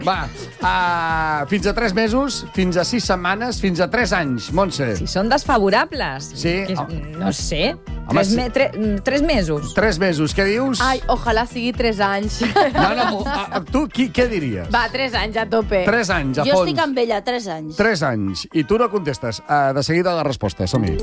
Va, fins a 3 mesos, fins a 6 setmanes, fins a 3 anys, Montse. Si són desfavorables. Sí. No sé. Home, 3 mesos. 3 mesos, què dius? Ai, ojalà sigui 3 anys. No, tu què diries? Va, 3 anys a tope. 3 anys, a Jo fons. estic amb ella, 3 anys. 3 anys. I tu no contestes. De seguida la resposta, som-hi.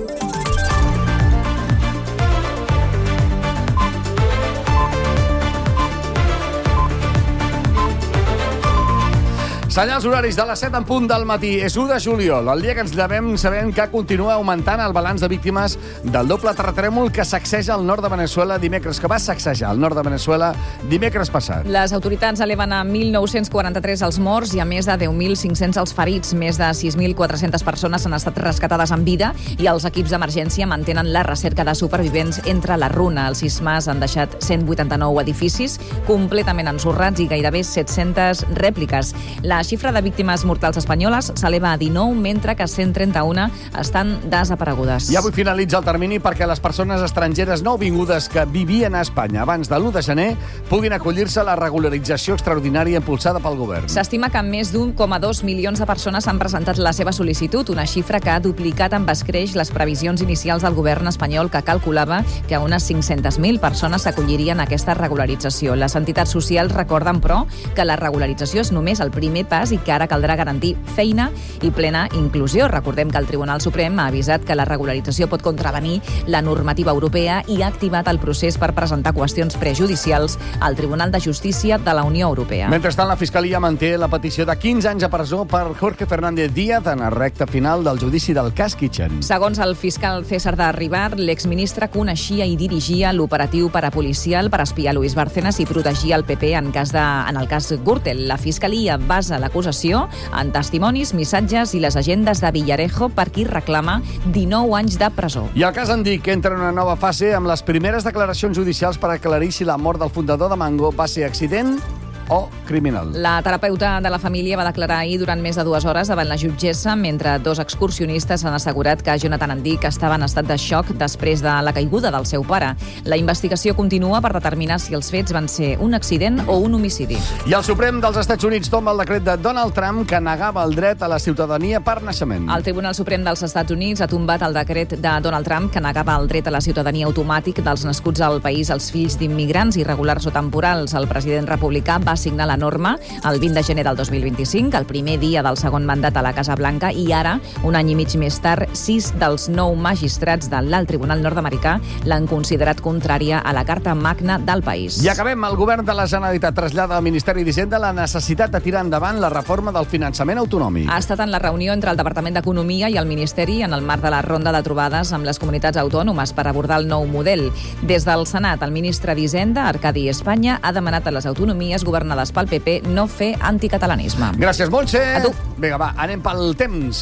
Senyals horaris de les 7 en punt del matí. És 1 de juliol, el dia que ens llevem sabent que continua augmentant el balanç de víctimes del doble terratrèmol que sacseja el nord de Veneçuela dimecres, que va sacsejar el nord de Veneçuela dimecres passat. Les autoritats eleven a 1.943 els morts i a més de 10.500 els ferits. Més de 6.400 persones han estat rescatades en vida i els equips d'emergència mantenen la recerca de supervivents entre la runa. Els sismes han deixat 189 edificis completament ensorrats i gairebé 700 rèpliques. La xifra de víctimes mortals espanyoles s'eleva a 19, mentre que 131 estan desaparegudes. I avui finalitza el termini perquè les persones estrangeres nouvingudes que vivien a Espanya abans de l'1 de gener puguin acollir-se a la regularització extraordinària impulsada pel govern. S'estima que més d'1,2 milions de persones han presentat la seva sol·licitud, una xifra que ha duplicat amb escreix les previsions inicials del govern espanyol, que calculava que unes 500.000 persones s'acollirien a aquesta regularització. Les entitats socials recorden, però, que la regularització és només el primer pas i que ara caldrà garantir feina i plena inclusió. Recordem que el Tribunal Suprem ha avisat que la regularització pot contravenir la normativa europea i ha activat el procés per presentar qüestions prejudicials al Tribunal de Justícia de la Unió Europea. Mentrestant, la Fiscalia manté la petició de 15 anys a presó per Jorge Fernández Díaz en la recta final del judici del cas Kitchen. Segons el fiscal César de Ribar, l'exministre coneixia i dirigia l'operatiu parapolicial per espiar Luis Bárcenas i protegir el PP en el cas Gürtel. La Fiscalia basa l'acusació en testimonis, missatges i les agendes de Villarejo, per qui reclama 19 anys de presó. I el cas Andic entra en una nova fase amb les primeres declaracions judicials per aclarir si la mort del fundador de Mango va ser accident o criminal. La terapeuta de la família va declarar ahir durant més de 2 hores davant la jutgessa, mentre 2 excursionistes han assegurat que Jonathan Andic estava en estat de xoc després de la caiguda del seu pare. La investigació continua per determinar si els fets van ser un accident o un homicidi. I el Suprem dels Estats Units tomba el decret de Donald Trump que negava el dret a la ciutadania per naixement. El Tribunal Suprem dels Estats Units ha tombat el decret de Donald Trump que negava el dret a la ciutadania automàtic dels nascuts al país als fills d'immigrants irregulars o temporals. El president republicà va signar la norma el 20 de gener del 2025, el primer dia del segon mandat a la Casa Blanca, i ara, un any i mig més tard, 6 dels 9 magistrats de l'Alt Tribunal nord-americà l'han considerat contrària a la Carta Magna del país. I acabem. El govern de la Generalitat trasllada al Ministeri d'Hisenda la necessitat de tirar endavant la reforma del finançament autonòmic. Ha estat en la reunió entre el Departament d'Economia i el Ministeri en el marc de la ronda de trobades amb les comunitats autònomes per abordar el nou model. Des del Senat, el ministre d'Hisenda, Arcadi Espanya, ha demanat a les autonomies governades pel PP no fer anticatalanisme. Gràcies, Montse. A tu. Vinga, va, anem pel temps.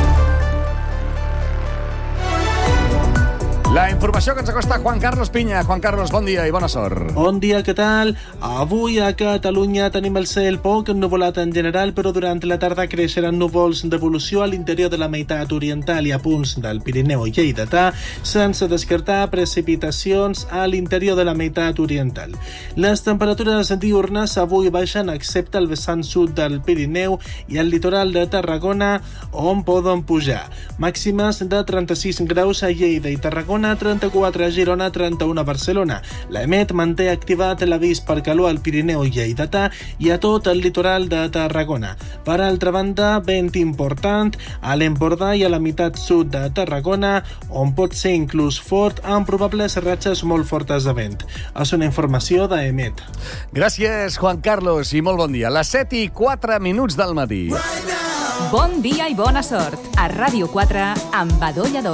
La informació que ens acosta Juan Carlos Piña. Juan Carlos, bon dia i bona sort. Bon dia, què tal? Avui a Catalunya tenim el cel poc ennuvolat en general, però durant la tarda creixeran núvols d'evolució a l'interior de la meitat oriental i a punts del Pirineu i lleidatà, sense descartar precipitacions a l'interior de la meitat oriental. Les temperatures diurnes avui baixen excepte al vessant sud del Pirineu i al litoral de Tarragona, on poden pujar. Màximes de 36 graus a Lleida i Tarragona, 34 a Girona, 31 a Barcelona. L'EMET manté activat l'avís per calor al Pirineu i lleidatà i a tot el litoral de Tarragona. Per altra banda, vent important a l'Empordà i a la meitat sud de Tarragona, on pot ser inclús fort amb probables ratxes molt fortes de vent. És una informació d'EMET. Gràcies, Juan Carlos, i molt bon dia. Les 7:04 del matí. Bon dia i bona sort. A Ràdio 4 amb Badó Lledó.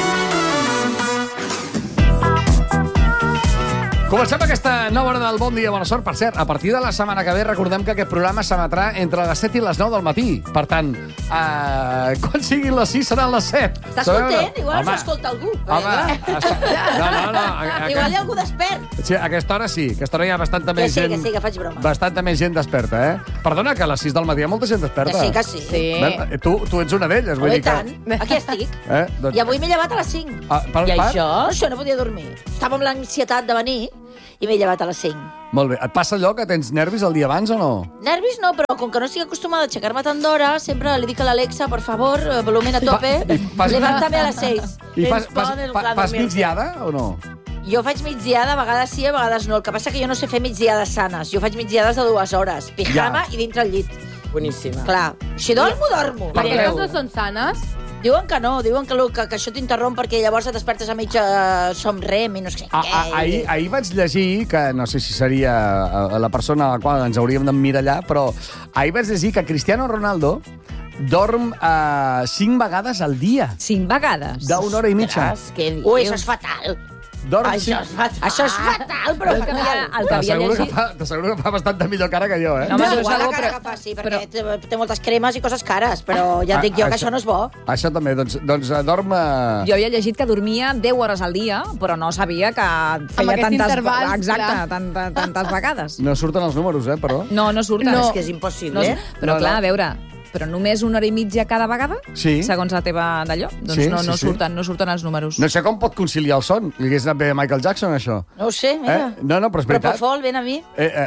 Comencem aquesta nova hora del Bon Dia, Bona Sort. Per cert, a partir de la setmana que ve, recordem que aquest programa s'emetrà entre les 7 i les 9 del matí. Per tant, quan siguin les 6 seran les 7. Estàs content? Igual s'escolta algú. Home, no. Igual hi ha algú despert. Sí, a aquesta hora sí. A aquesta hora hi ha bastanta més gent... Que sí, que faig broma. Bastanta més gent desperta, eh? Perdona, que a les 6 del matí hi ha molta gent desperta. Que sí. Sí. Tu ets una d'elles, vull dir que... tant. Aquí estic. Doncs... I avui m'he llevat a les 5. Per això no podia dormir. Estava amb l'ansietat de venir i m'he llevat a les 5. Molt bé. Et passa allò que tens nervis el dia abans o no? Nervis no, però com que no estic acostumada a aixecar-me tant d'hora, sempre li dic a l'Alexa, per favor, volumen a tope, levántame a les 6. I fas migdiada o no? Jo faig migdiada, a vegades sí, a vegades no. El que passa que jo no sé fer migdiades sanes. Jo faig migdiades de 2 hores. Pijama i dintre el llit. Boníssima. Clar. Si dormo. Perquè aquestes no són sanes? Diuen que no, diuen que això t'interromp perquè llavors et despertes a mitja somrem i no sé què. Ahir vaig llegir, que no sé si seria la persona a la qual ens hauríem d'emmirallar, però ahir vaig llegir que Cristiano Ronaldo dorm 5 vegades al dia. 5 vegades? D'una hora i mitja. Ui, això és fatal. Això és fatal, però fatal. T'asseguro que fa bastanta millor cara que jo, eh? No, igual la cara que fa, sí, perquè té moltes cremes i coses cares, però ja et dic jo que això no és bo. Això també, doncs dorm... Jo havia llegit que dormia 10 hores al dia, però no sabia que feia tantes vegades. No surten els números, però... No surten. És que és impossible. Però clar, a veure... Però només 1 hora i mitja cada vegada? Sí. Segons la teva d'allò? Doncs no surten els números. No sé com pot conciliar el son. Li hagués anat bé a Michael Jackson, això. No ho sé, mira. No, però és veritat. Propofol, ven a mi.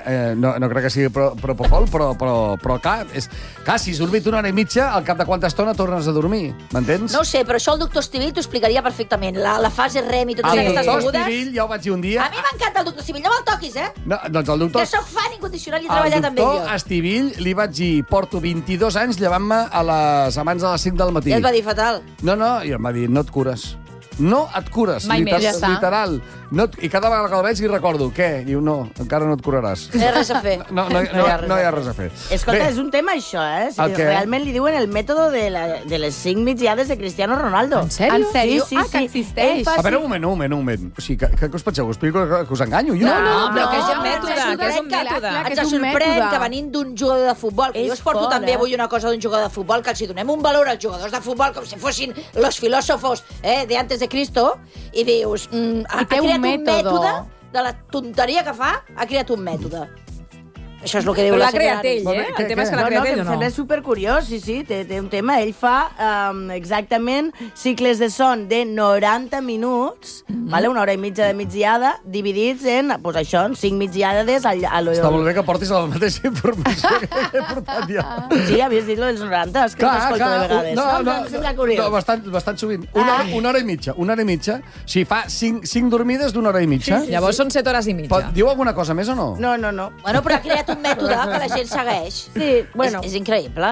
No crec que sigui Propofol, però clar, si has dormit 1 hora i mitja, al cap de quanta estona tornes a dormir. M'entens? No ho sé, però això el doctor Estivill t'ho explicaria perfectament. La fase REM i totes aquestes begudes. El doctor Estivill, ja ho vaig dir un dia... A mi m'encanta el doctor Estivill, no me'l toquis, eh? No, doncs el doctor... Que soc fan incondicional i he treballat amb ell. El doctor Estivill li vaig dir, porto 22 anys llevant-me abans de les 5 del matí. I et va dir fatal. No, i em va dir, no et cures. No et cures. Mai més. Ja està. Literal. I cada vegada que el veig li recordo, què? Diu, no, encara no et curaràs. No hi ha res a fer. No hi ha res a fer. Escolta, és un tema això, eh? Realment li diuen el mètode de les 5 migdiades de Cristiano Ronaldo. En sèrio? En sèrio? Sí, que existeix. A veure, un moment. O sigui, què us penseu? Us explico que us enganyo, jo? No, però que és un mètode. Ens sorprèn que venint d'un jugador de futbol, que jo us porto també avui una cosa d'un jugador de futbol, que els donem un valor als jugadors de futbol com si fossin los filòsofos de antes de Cristo, i dius, ha creat un mètode de la tonteria que fa, ha creat un mètode. Això és el que diu la senyora. L'ha creat ell, El tema és que l'ha creat ell o no? Em sembla supercuriós, sí, té un tema. Ell fa exactament cicles de son de 90 minuts, vale? 1 hora i mitja de migdiada, dividits en, doncs això, en 5 migdiades a l'hora. Està molt bé que portis la mateixa informació que he portat jo. Sí, havies dit lo dels 90, és que t'escolto de vegades. No, em sembla curiós. bastant sovint. Una hora i mitja. O sigui, fa 5 dormides d'1 hora i mitja. Llavors són 7 hores i mitja. Diu alguna cosa més o no? No. Bueno, però ha creat un mètode que la gent segueix. Sí, bueno. És increïble.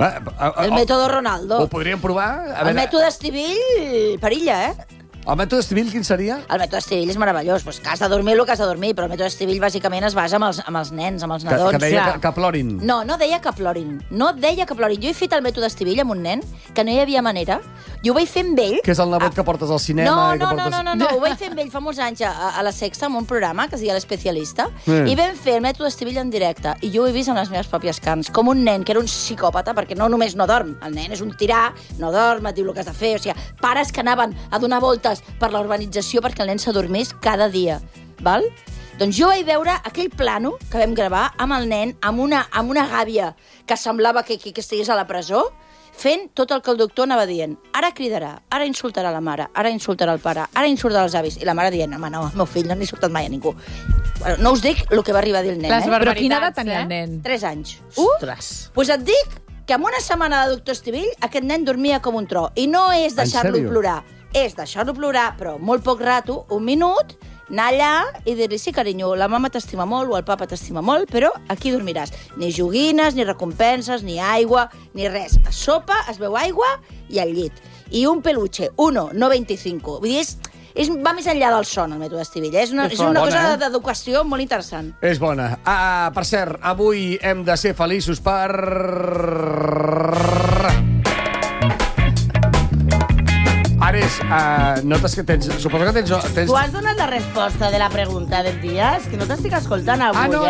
El El mètode Ronaldo. Ho podríem provar? El mètode Estivill perilla, El mètode Estivill quin seria? El mètode Estivill és meravellós. Pues que has de dormir el que has de dormir, però el mètode Estivill bàsicament es basa amb els nens, amb els nadons. Que deia que plorin. No deia que plorin. Jo he fet el mètode Estivill amb un nen que no hi havia manera. Jo ho vaig fer amb ell... Que és el nebot que portes al cinema? No, ho vaig fer amb ell fa molts anys a la Sexta, en un programa que es deia L'Especialista, i vam fer el mètode Estivill en directe, i jo ho he vist amb les meves pròpies carns, com un nen que era un psicòpata, perquè no només no dorm, el nen és un tirà, no dorm, et diu el que has de fer, o sigui, pares que anaven a donar voltes per la urbanització perquè el nen s'adormís cada dia, val? Doncs jo vaig veure aquell plano que vam gravar amb el nen, amb una gàbia que semblava que estigués a la presó, fent tot el que el doctor anava dient. Ara cridarà, ara insultarà la mare, ara insultarà el pare, ara insultarà els avis. I la mare dient, home, no, el meu fill no n'ha insultat mai a ningú. Bueno, no us dic el que va arribar a dir el nen, Però quina edat tenia el nen? 3 anys. Ostres. Doncs et dic que en una setmana de doctor Estivill aquest nen dormia com un tro. I no és deixar-lo plorar. És deixar-lo plorar, però molt poc rato, 1 minut, anar allà i dir-li, sí, carinyo, la mama t'estima molt o el papa t'estima molt, però aquí dormiràs. Ni joguines, ni recompenses, ni aigua, ni res. A sopa, es beu aigua i al llit. I un peluche, 1, no 25. Vull dir, va més enllà del son, el mètode Estivill. És una cosa d'educació molt interessant. És bona. Per cert, avui hem de ser feliços per... Ares, notes que tens... Suposo que tens... Tu has donat la resposta de la pregunta del dia? És que no t'estic escoltant avui, no.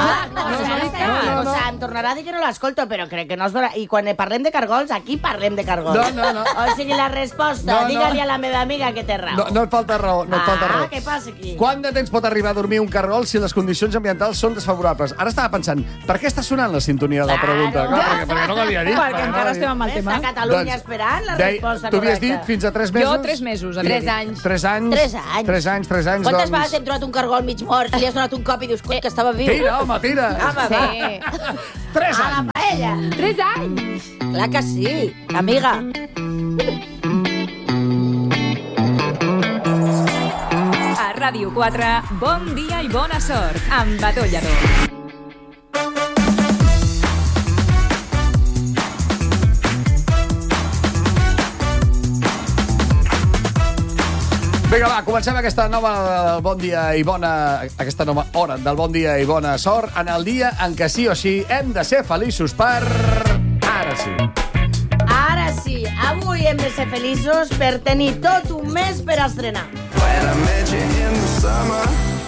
O sigui, em tornarà a dir que no l'escolto, però crec que no es dona... I quan parlem de cargols, aquí parlem de cargols. No. O sigui, la resposta, digue-li a la meva amiga que té raó. No et falta raó, Què passa aquí? Quant de temps pot arribar a dormir un cargol si les condicions ambientals són desfavorables? Ara estava pensant, per què està sonant la sintonia de la pregunta? Clar, perquè no l'havia dit. Perquè encara estem amb el tema. Està Catalunya esperant la resposta correcta. Tu havies dit fins a 3 mesos? Jo 3 mesos. 3 anys. 3 anys. 3 anys. 3 anys, 3 anys, Quantes doncs... vegades hem trobat un cargol mig mort i li has donat un cop i dius que estava viu? Tira, home, tira. Home, va. Sí. 3 A la anys. paella. 3 anys. Clar que sí, amiga. A Ràdio 4, bon dia i bona sort, amb Badó Lladó. Vinga, va, comencem aquesta nova bon dia i aquesta nova hora del bon dia i bona sort en el dia en què sí o sí hem de ser feliços per... Ara sí. Ara sí, avui hem de ser feliços per tenir tot un mes per estrenar. When I met you in the summer,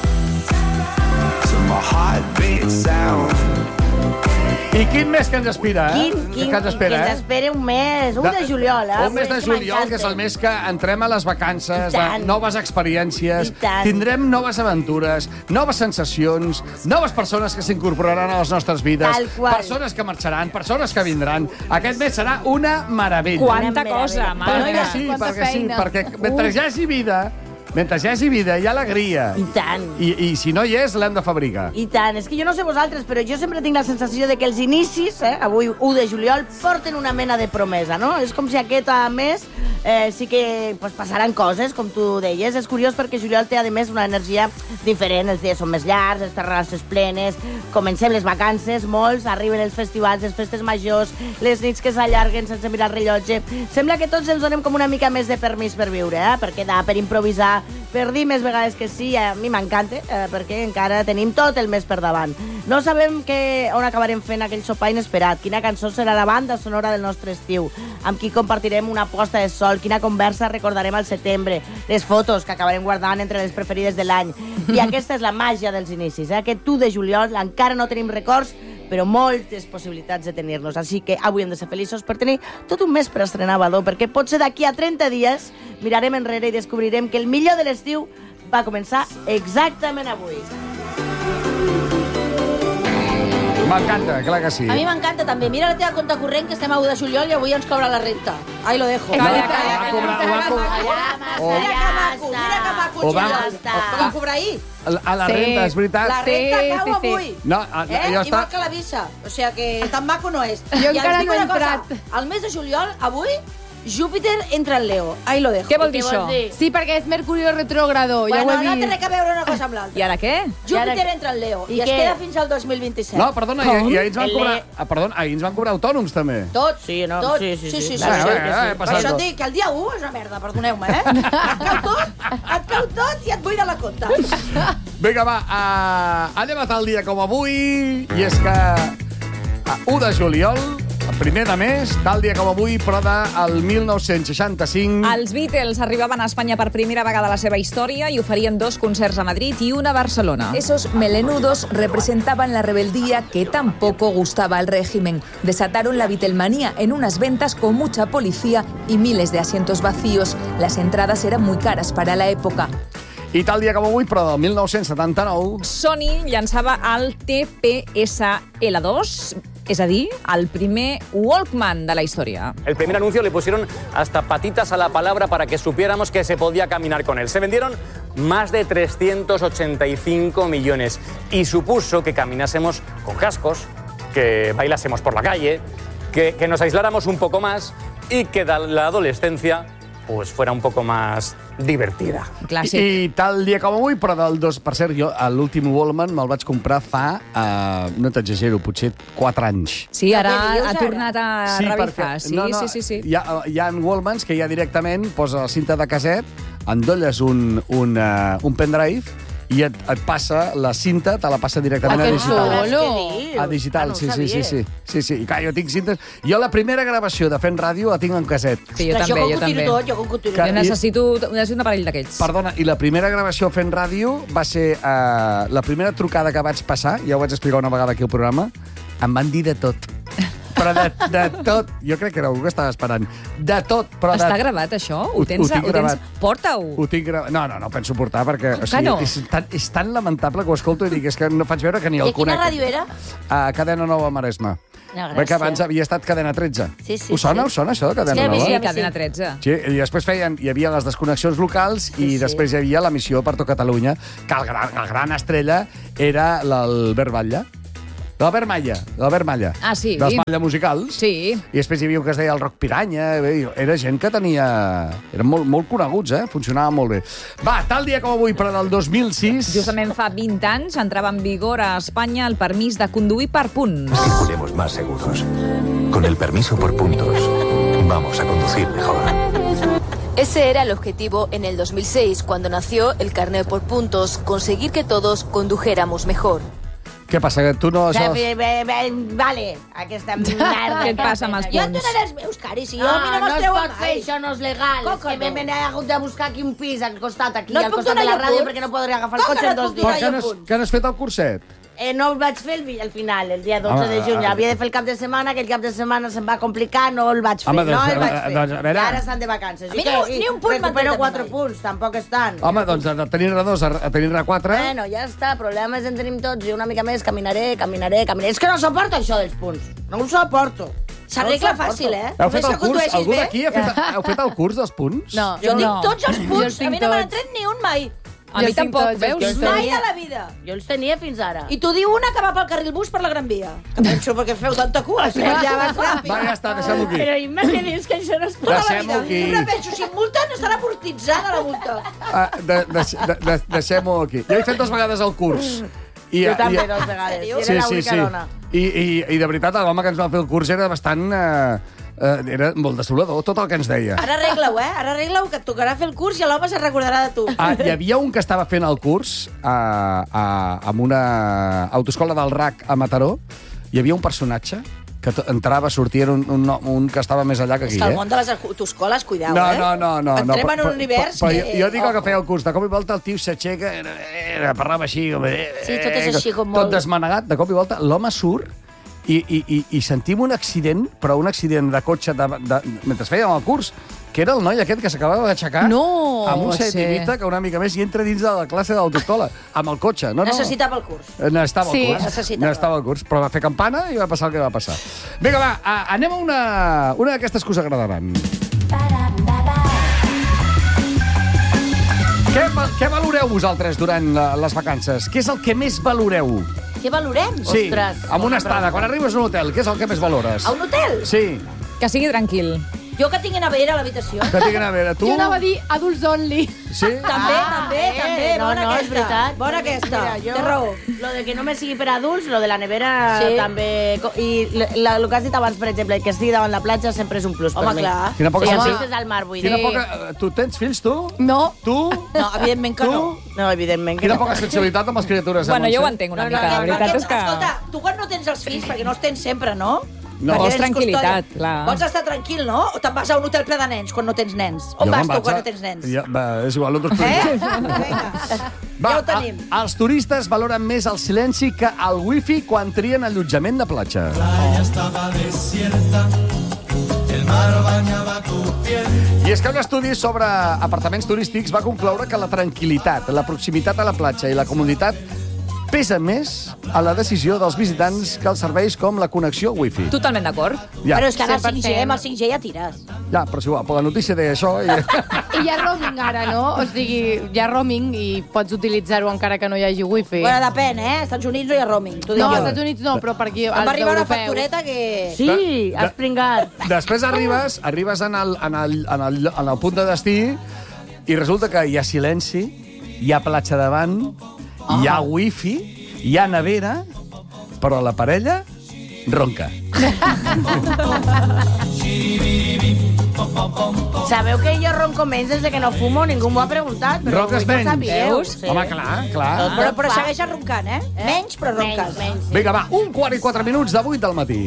to my heartbeat sound. I quin mes que ens espera, eh? Que ens espera, ens espera un mes, 1 de juliol, eh? Un mes de juliol, que és el mes que entrem a les vacances, de noves experiències, tindrem noves aventures, noves sensacions, noves persones que s'incorporaran a les nostres vides, persones que marxaran, persones que vindran. Aquest mes serà una meravella. Quanta cosa, mare. Perquè mentre hi hagi vida... Mentre hi hagi vida, hi ha alegria. I tant. I si no hi és, l'hem de fabricar. I tant. És que jo no sé vosaltres, però jo sempre tinc la sensació de que els inicis, avui 1 de juliol, porten una mena de promesa, no? És com si aquest mes sí que passaran coses, com tu deies. És curiós perquè juliol té, a més, una energia diferent. Els dies són més llargs, les terrasses plenes, comencem les vacances, molts, arriben els festivals, les festes majors, les nits que s'allarguen sense mirar el rellotge. Sembla que tots ens donem com una mica més de permís per viure, per quedar, per improvisar, per dir més vegades que sí. A mi m'encanta, perquè encara tenim tot el mes per davant. No sabem on acabarem fent aquell sopar inesperat, quina cançó serà la banda sonora del nostre estiu, amb qui compartirem una posta de sol, quina conversa recordarem al setembre, les fotos que acabarem guardant entre les preferides de l'any. I aquesta és la màgia dels inicis, aquest 1 de juliol encara no tenim records, però moltes possibilitats de tenir-los. Així que avui hem de ser feliços per tenir tot un mes per estrenar Badó, perquè potser d'aquí a 30 dies mirarem enrere i descobrirem que el millor de l'estiu va començar exactament avui. M'encanta, clar que sí. A mi m'encanta també. Mira la teva compte corrent, que estem a 1 de juliol i avui ens cobra la renta. Ahí lo dejo. Calla, Mira que maco, Ho vam- Ho vam cobrar ahir. A la renta, és veritat. La renta Sí, cau sí. avui. No, ja està. Igual que la visa. O sea que tan maco no és. Jo I encara ens dic no he una cosa, entrat. al mes de juliol, avui, Júpiter entra en Leo. Ahí lo dejo. Què vol dir això? Sí, perquè és Mercurio retrógrado, ja Bueno, ho he no té vist. res a veure una cosa amb l'altra. I ara què? Júpiter entra en Leo i es què? queda fins al 2027. No, perdona, i ahir ens van El cobrar... Le- Perdona, ahir ens van cobrar autònoms, també. Tot. Sí, no? Tot. Sí. Sí. He Per passat això tot. et dic que el dia 1 és una merda, perdoneu-me, et cau tot i et buida la compta. Vinga, va, anem a tal dia com avui, i és que a 1 de juliol, el primer de mes, tal dia com avui, però del 1965... Els Beatles arribaven a Espanya per primera vegada a la seva història i oferien 2 concerts a Madrid i 1 a Barcelona. Esos melenudos representaban la rebeldía que tampoco gustaba al régimen. Desataron la Beatlemanía en unas ventas con mucha policía y miles de asientos vacíos. Las entradas eran muy caras para la época. I tal dia com avui, però del 1979... Sony llançava el TPSL2, és a dir, el primer Walkman de la història. El primer anuncio le pusieron hasta patitas a la palabra para que supiéramos que se podía caminar con él. Se vendieron más de 385 millones y supuso que caminásemos con cascos, que bailásemos por la calle, que nos aisláramos un poco más y que la adolescencia pues fuera un poco más divertida. Clàssic. I tal dia com avui, però del 2... Per cert, jo l'últim Wallman me'l vaig comprar fa, no t'exagero, potser 4 anys. Sí, ara Què dius, ha ara? tornat a revifar. Sí. Hi ha Wallmans que ja directament posa la cinta de casset, endolles un pendrive i et passa la cinta, te la passa directament a que digital. xulo. A digital, no ho sí. I clar, jo tinc cintes... Jo la primera gravació de Fent Ràdio la tinc en casset. Sí, jo també, jo també. Jo com que ho tiro Que- tot. Jo necessito un aparell d'aquells. Perdona, i la primera gravació Fent Ràdio va ser la primera trucada que vaig passar, ja ho vaig explicar una vegada aquí al programa, em van dir de tot. Però de tot. Jo crec que era algú que estava esperant. De tot, però de... Està gravat, això? Ho tens? tinc gravat. Porta-ho. Ho tinc gravat. No penso portar, perquè o sigui, no? és tan lamentable que ho escolto i dic, és que no faig veure que ni I el a quina conec. ràdio era? A Cadena Nova Maresme. No, gràcies. Perquè abans havia estat Cadena 13. Sí, sí, Us sona, sí. això, de Cadena Sí, a mi Nova? sí, Sí, Cadena 13. Sí, i després hi havia les desconnexions locals i després hi havia l'emissió per tot Catalunya, que el gran estrella era l'Albert Batlle. L'Albert Malla. Ah, sí. Dels Batlle musicals. Sí. I després hi havia un que es deia el Rock Piranya. Era gent que tenia... Eren molt coneguts, Funcionava molt bé. Va, tal dia com avui, però del 2006... Justament fa 20 anys entrava en vigor a Espanya el permís de conduir per punts. Circulemos más seguros. Con el permiso por puntos, vamos a conducir mejor. Ese era el objetivo en el 2006, cuando nació el carnet por puntos, conseguir que todos condujéramos mejor. Què passa, que tu no... Vale, aquesta merda. Què et passa amb els Jo et punts? donaré els meus caris, i jo No, a mi no no me'ls es treuen pot fer, mai. això no és legal. Com És que que no? m'he hagut de buscar aquí un pis al costat, aquí No et al puc costat de donar la jo ràdio, punts? perquè no podria agafar el Com que cotxe no en et 2 puc dies. donar Que no has fet el curset? No el vaig fer al final, el dia 12 de juny. Home, Havia de fer el cap de setmana, aquell cap de setmana se'm va complicar, no el vaig fer. Home, No doncs, el vaig fer. doncs, a veure. I ara estan de vacances. A mi I què? ni un punt m'han Recupero tret a mi 4 mai. punts, tampoc és tant. Home, doncs de tenir-ne 2 a tenir-ne 4... Bueno, ja està, problemes en tenim tots, i una mica més caminaré. És que no suporto això dels punts. No ho suporto. S'arregla No ho fàcil, suporto. Heu fet Només el que curs? condueixis Algú bé. d'aquí heu fet el curs dels punts? No. Jo tinc tots els Jo punts, els a tinc mi no me n'ha tots. tret ni un mai. A mi Jo tinc tampoc, tots, veus? Mai a la vida. Jo els tenia fins ara. I t'ho diu una que va pel carril bus per la Gran Via. Que penso, perquè feu tanta cua, si ja vas ràpid. Va, ja està, deixem-ho aquí. Però imagina't que això no es pot. Tota la Deixem-ho vida. aquí. Sempre penso, si em multen, estarà amortitzada la multa. Deixem-ho aquí. Jo he fet 2 vegades el curs. Jo també 2 vegades. I era l'única dona. I de veritat, l'home que ens va fer el curs era bastant... era molt desolador, tot el que ens deia. Ara arregla-ho, Ara arregla-ho, que et tocarà fer el curs i l'home se'n recordarà de tu. Hi havia un que estava fent el curs amb una autoescola del RAC a Mataró. Hi havia un personatge que entrava, sortia, un que estava més allà que aquí, És que el món de les autoescoles, cuidao, No. Entrem en un univers però que... jo dic el que feia el curs. De cop i volta el tio s'aixeca, parlava així... Sí, tot és així com molt... Tot desmanegat. De cop i volta l'home surt i sentim un accident, però un accident de cotxe mentre fèiem el curs, que era el noi aquest que s'acabava d'aixecar amb un setimita que una mica més i entra dins de la classe d'autoescola, amb el cotxe. Necessitava el curs. Necessitava el curs. necessitava. Necessitava el curs, però va fer campana i va passar el que va passar. Vinga, va, anem a una d'aquestes que us agradaran. Què valoreu vosaltres durant les vacances? Què és el que més valoreu? Què valorem? Sí, Ostres, amb una estada. Quan arribes a un hotel, què és el que més valores? A un hotel? Sí. Que sigui tranquil. Jo que tingui nevera a l'habitació. Que tinguin a veure, tu... Jo anava a dir adults only. Sí? També. No, Bona és aquesta. veritat. Bona aquesta. Mira, Té raó. Lo de que només sigui per adults, lo de la nevera Sí. també... I el que has dit abans, per exemple, que estigui davant la platja sempre és un plus per Home, mi. clar. Quina poca Sí, sensació. amb vistes al mar, vull dir. Quina poca... Tu tens fills, tu? No. Tu? No, evidentment que Tu? no. No, evidentment que Quina no. poca sensibilitat amb les criatures. Bueno, jo ho Montse. entenc una No, mica. no, La veritat és que... Escolta, tu quan no tens els fills, perquè no els tens sempre, no? No. Perquè Vols eres tranquil·litat, custòdia. clar. Vols estar tranquil, no? O te'n vas a un hotel ple de nens quan no tens nens? On Jo vas me'n tu vaig quan a- no tens nens? Ja, va, és igual, no t'ho explico. Vinga. Ja ho tenim. Els turistes valoren més el silenci que el wifi quan trien allotjament de platja. I és que un estudi sobre apartaments turístics va concloure que la tranquil·litat, la proximitat a la platja i la comoditat pesa més a la decisió dels visitants que els serveis com la connexió wifi. Totalment d'acord. Ja, Però és que ara el 100%. 5G, amb el 5G ja tires. ja, però és igual, però la notícia deia això i... I hi ha roaming ara, no? O sigui, hi ha roaming i pots utilitzar-ho encara que no hi hagi wifi. Bueno, depèn, Als Estats Units no hi ha roaming. T'ho dic No, jo. als Estats Units no, però per aquí, Em va als arribar una europeus. factureta que... Sí, has pringat. Després arribes en el punt de destí i resulta que hi ha silenci, hi ha platja davant, hi ha wifi, hi ha nevera, però la parella ronca. Sabeu que jo ronco menys des que no fumo? Ningú m'ho ha preguntat, però Ronques vull que ho menys? sapigueu. Veus? Sí. Home, clar. Però segueixes roncant, Menys, però roncant. Menys, sí. Vinga, va, 1:04 de 8 del matí.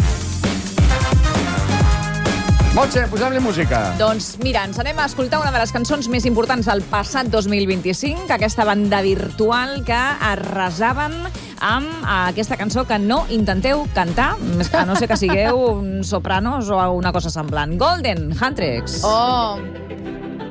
Montse, posem-li música. Doncs mira, ens anem a escoltar una de les cançons més importants del passat 2025, aquesta banda virtual que arrasaven amb aquesta cançó que no intenteu cantar, més que a no sé que sigueu sopranos o alguna cosa semblant. Golden, Huntrix. Oh,